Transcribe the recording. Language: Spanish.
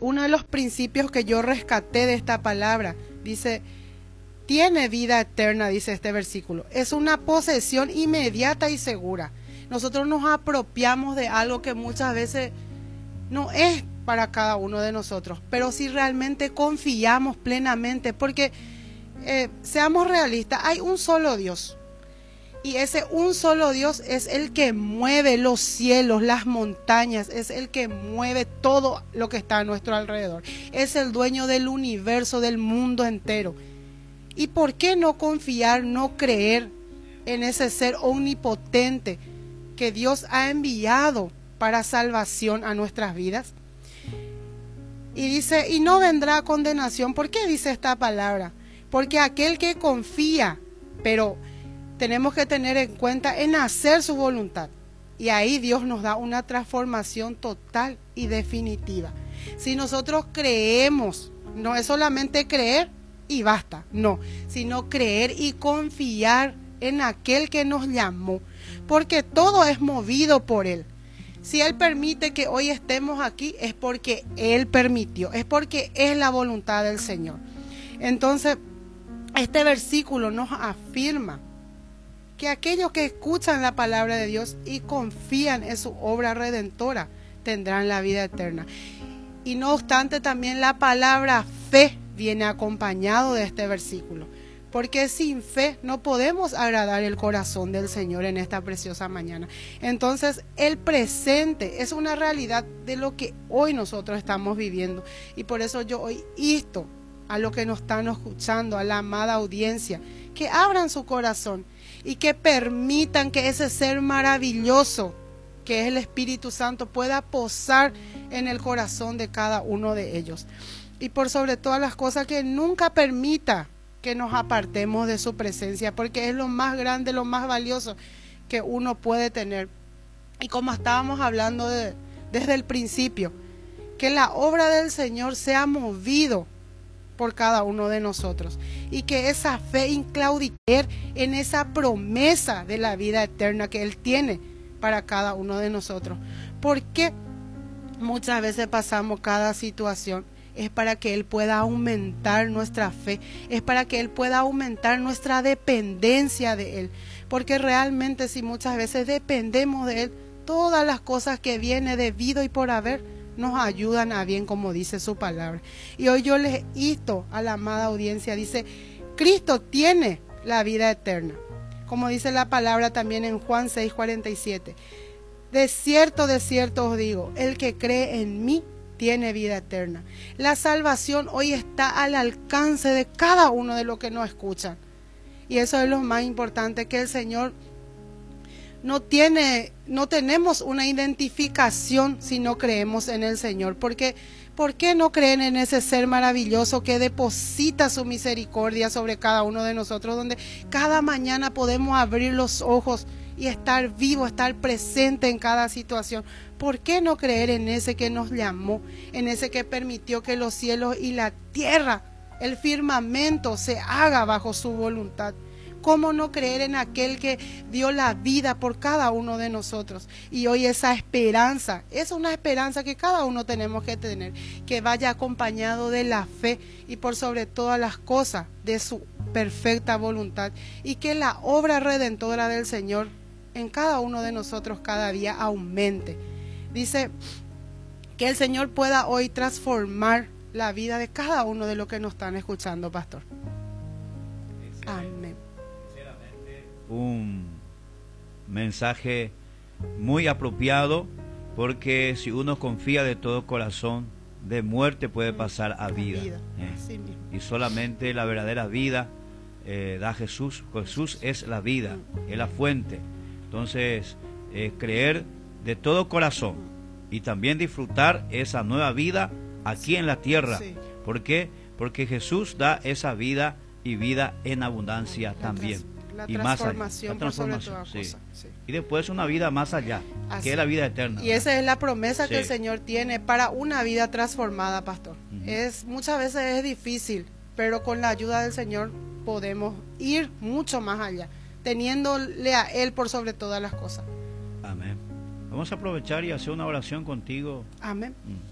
uno de los principios que yo rescaté de esta palabra, dice, tiene vida eterna, dice este versículo. Es una posesión inmediata y segura. Nosotros nos apropiamos de algo que muchas veces no es para cada uno de nosotros, pero si realmente confiamos plenamente, porque seamos realistas, hay un solo Dios, y ese un solo Dios es el que mueve los cielos, las montañas, es el que mueve todo lo que está a nuestro alrededor, es el dueño del universo, del mundo entero. ¿Y por qué no confiar, no creer en ese ser omnipotente que Dios ha enviado para salvación a nuestras vidas? Y dice, y no vendrá condenación. ¿Por qué dice esta palabra? Porque aquel que confía, pero tenemos que tener en cuenta en hacer su voluntad. Y ahí Dios nos da una transformación total y definitiva. Si nosotros creemos, no es solamente creer y basta, no, sino creer y confiar en aquel que nos llamó, porque todo es movido por Él. Si Él permite que hoy estemos aquí, es porque Él permitió, es porque es la voluntad del Señor. Entonces, este versículo nos afirma que aquellos que escuchan la palabra de Dios y confían en su obra redentora, tendrán la vida eterna. Y no obstante, también la palabra fe viene acompañado de este versículo, porque sin fe no podemos agradar el corazón del Señor en esta preciosa mañana. Entonces, el presente es una realidad de lo que hoy nosotros estamos viviendo, y por eso yo hoy insto a los que nos están escuchando, a la amada audiencia, que abran su corazón y que permitan que ese ser maravilloso que es el Espíritu Santo pueda posar en el corazón de cada uno de ellos. Y por sobre todas las cosas, que nunca permita que nos apartemos de su presencia, porque es lo más grande, lo más valioso que uno puede tener. Y como estábamos hablando desde el principio, que la obra del Señor sea movido por cada uno de nosotros, y que esa fe inclaudicar en esa promesa de la vida eterna que Él tiene para cada uno de nosotros. Porque muchas veces pasamos cada situación, es para que Él pueda aumentar nuestra fe, es para que Él pueda aumentar nuestra dependencia de Él, porque realmente si muchas veces dependemos de Él, todas las cosas que vienen debido y por haber nos ayudan a bien, como dice su palabra. Y hoy yo les insto a la amada audiencia, dice, Cristo tiene la vida eterna, como dice la palabra también en Juan 6:47, de cierto os digo, el que cree en mí tiene vida eterna. La salvación hoy está al alcance de cada uno de los que nos escuchan, y eso es lo más importante, que el Señor no tenemos una identificación si no creemos en el Señor. Porque, ¿por qué no creen en ese ser maravilloso que deposita su misericordia sobre cada uno de nosotros, donde cada mañana podemos abrir los ojos y estar vivo, estar presente en cada situación? ¿Por qué no creer en ese que nos llamó, en ese que permitió que los cielos y la tierra, el firmamento, se haga bajo su voluntad? ¿Cómo no creer en aquel que dio la vida por cada uno de nosotros? Y hoy esa esperanza, es una esperanza que cada uno tenemos que tener, que vaya acompañado de la fe y por sobre todas las cosas de su perfecta voluntad, y que la obra redentora del Señor en cada uno de nosotros cada día aumente. Dice que el Señor pueda hoy transformar la vida de cada uno de los que nos están escuchando, pastor. Amén. Un mensaje muy apropiado, porque si uno confía de todo corazón, de muerte puede pasar a vida. Y solamente la verdadera vida da Jesús. Jesús es la vida, es la fuente. Entonces, creer de todo corazón y también disfrutar esa nueva vida aquí en la tierra. ¿Por qué? Porque Jesús da esa vida, y vida en abundancia también. La y transformación, más allá, por sobre toda cosa. Y después una vida más allá, Así. que es la vida eterna. Y esa es la promesa que el Señor tiene para una vida transformada, pastor. Muchas veces es difícil, pero con la ayuda del Señor podemos ir mucho más allá, teniéndole a Él por sobre todas las cosas. Amén. Vamos a aprovechar y hacer una oración contigo. Amén.